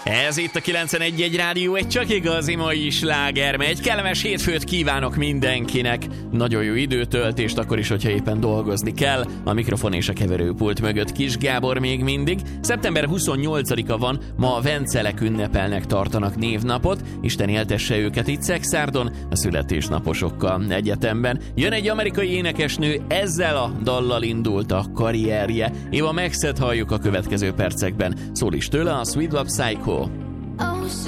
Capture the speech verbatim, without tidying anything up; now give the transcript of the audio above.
Ez itt a kilencvenegy egy Rádió, egy csak igazi mai sláger megy. Kellemes hétfőt kívánok mindenkinek. Nagyon jó időtöltést, akkor is, hogyha éppen dolgozni kell. A mikrofon és a keverőpult mögött Kis Gábor még mindig. szeptember huszonnyolcadika van, ma a vencelek ünnepelnek, tartanak névnapot. Isten éltesse őket itt Szekszárdon, a születésnaposokkal egyetemben. Jön egy amerikai énekesnő, ezzel a dallal indult a karrierje. Eva Maxet halljuk a következő percekben. Szól is tőle a Sweet Love Psycho.